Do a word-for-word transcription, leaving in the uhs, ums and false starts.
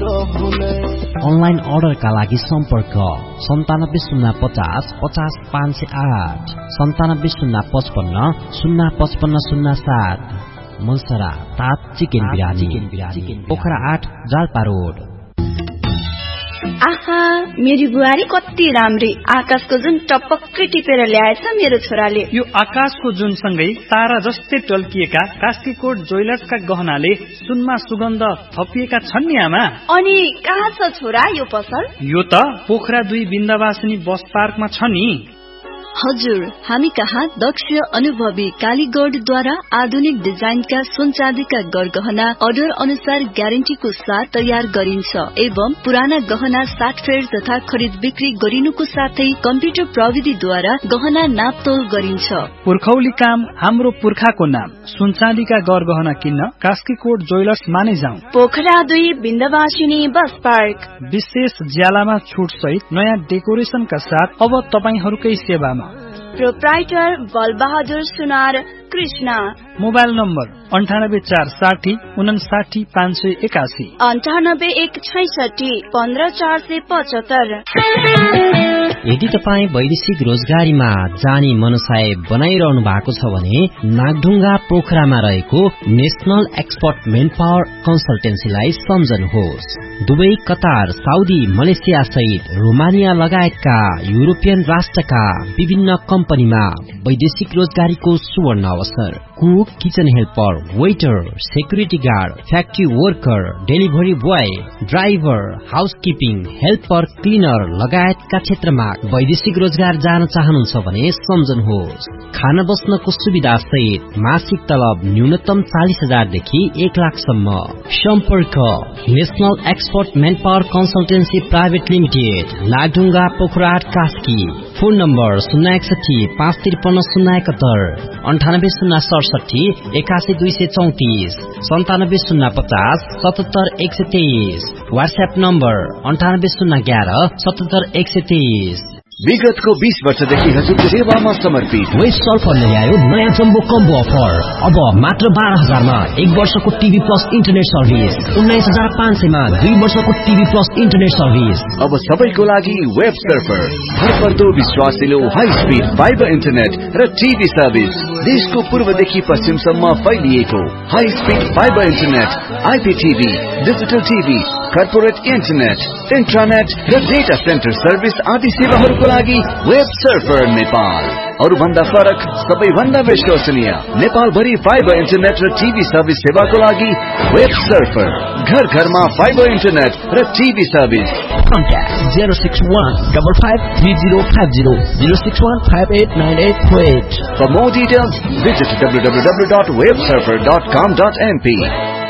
Online अर्डरका लागि सम्पर्क सन्तानब्बे शून्य पचास पचास पाँच सय आठ सन्तानब्बे शून्य पचपन्न शून्य पचपन्न शून्य सात। मनसरा तात चिकन बिरयानी पोखरा आठ जालपा रोड। आहा मेरी बुहारी कति राम्री, आकाशको जुन टपक्कै टिपेर ल्याएछ मेरो छोराले। यो आकाशको जुन सँगै तारा जस्तै टल्किएका कास्कीकोट ज्वेलर्सका गहनाले सुनमा सुगन्ध थपिएका छन् नि आमा। अनि कहाँ छ छोरा यो पसल? यो त पोखरा दुई बिन्दावासिनी बस पार्कमा छ नि। हजुर, हामी कहाँ दक्ष अनुभवी कालीगढद्वारा आधुनिक डिजाइनका सुन चाँदीका गरगहना अर्डर अनुसार ग्यारेन्टीको साथ तयार गरिन्छ एवं पुराना गहना साटफेर तथा खरिद बिक्री गरिनुको साथै कम्प्युटर प्रविधिद्वारा गहना नापतोल गरिन्छ। पुर्खौली काम हाम्रो पुर्खाको नाम। सुन चाँदीका गरगहना किन्न कास्कीकोट ज्वेलर्स माने जाउँ। पोखरा दुई बिन्दवासिनी बस पार्क। विशेष ज्यालामा छुट सहित नयाँ डेकोरेसनका साथ अब तपाईहरूकै सेवामा। प्रोप्राइटर बलबहादुर सुनार कृष्ण। मोबाइल नम्बर अन्ठानब्बे चार साठी उनासाठी पाँच सय एकासी अन्ठानब्बे एक छैसठी पन्ध्र चार सय पचहत्तर। यदि तपाईँ वैदेशिक रोजगारीमा जाने मनसाय बनाइरहनु भएको छ भने नागढुङ्गा पोखरामा रहेको national expert main power कन्सल्टेन्सीलाई सम्झनुहोस्। Dubai, Qatar, Saudi, Malaysia सहित रोमानिया लगायतका युरोपियन राष्ट्रका विभिन्न कम्पनीमा वैदेशिक रोजगारीको सुवर्ण अवसर। Cook, kitchen helper, waiter, security guard, factory worker, delivery boy, driver, housekeeping, helper, cleaner लगायतका क्षेत्रमा वैदेशिक रोजगार जान चाहनुहुन्छ भने सम्झनुहोस्। खान बस्नको सुविधा सहित मासिक तलब न्यूनतम चालिस हजारदेखि एक लाखसम्म। सम्पर्क national expert main power consultancy private limited, Nagdhunga, Pokhara, Kaski. Phone number शून्य एकसठी पाँच त्रिपन्न शून्य एकहत्तर अन्ठानब्बे शून्य सडसठी एकासी दुई सय चौतिस सन्तानब्बे शून्य पचास सतहत्तर एक सय तेइस। व्हाट्सएप नम्बर अन्ठानब्बे शून्य ग्यारह सतहत्तर एक सय तेइस। विगतको बीस वर्षदेखि हजुरको सेवामा समर्पित वेस्ट सल्फरले ल्यायो नयाँ जम्बो कम्बो अफर। अब मात्र बाह्र हजारमा एक वर्षको टिभी प्लस इन्टरनेट सर्भिस, उन्नाइस हजार पाँच सयमा दुई वर्षको टिभी प्लस इन्टरनेट सर्भिस। अब सबैको लागि वेब सर्फर, भरपर्दो विश्वासिलो हाई स्पिड फाइबर इन्टरनेट र टिभी सर्भिस। देशको पूर्वदेखि पश्चिमसम्म फैलिएको high speed fibre internet, आइपीटिभी, digital TV, corporate internet, इन्ट्रानेट र डेटा सेन्टर सर्भिस आदि सेवाहरूको लागि वेब सर्फर नेपाल। अरूभन्दा फरक, सबैभन्दा विश्वसनीय नेपाल भरि फाइबर इन्टरनेट र टिभी सर्भिस सेवाको लागि वेब सर्फर। घर घरमा फाइबर इन्टरनेट र TV service. Contact zero six one five five three zero five zero zero six one five eight nine eight four eight. For more details, visit w w w dot web surfer dot com dot m p.